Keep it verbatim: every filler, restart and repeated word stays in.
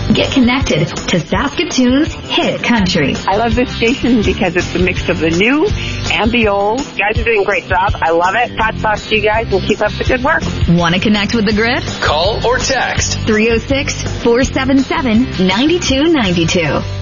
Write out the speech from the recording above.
Get connected to Saskatoon's hit country. I love this station because it's a mix of the new and the old. You guys are doing a great job. I love it. Hats off to you guys and keep up the good work. Want to connect with the Grid? Call or text three oh six, four seven seven, nine two nine two.